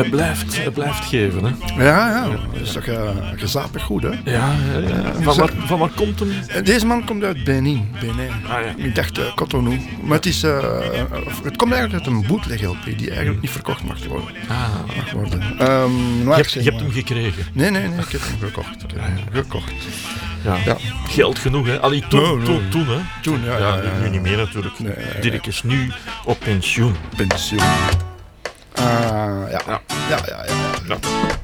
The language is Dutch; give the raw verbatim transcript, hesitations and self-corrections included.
Hij blijft, hij blijft geven, hè? Ja, ja. Dat is toch uh, gezapig goed, hè? Ja, ja, ja. Van, waar, van waar komt hem? Deze man komt uit Benin. Benin. Ah, ja. Ik dacht uh, Cotonou. Maar het, is, uh, het komt eigenlijk uit een bootleg-L P die eigenlijk niet verkocht mag worden. Ah. Mag worden. Um, je hebt, je hebt hem gekregen? Nee, nee, nee. Ik heb hem gekocht. Ik heb hem gekocht. Ja. Ja. Geld genoeg, hè? Allee, toen, no, no. toen, toen, hè? Toen, ja. ja, ja, ja, nu ja. niet meer natuurlijk. Nee, nee, Dirk is nu op pensioen. Pensioen. Ah, uh, ja. Ja, ja, ja. ja, ja. ja.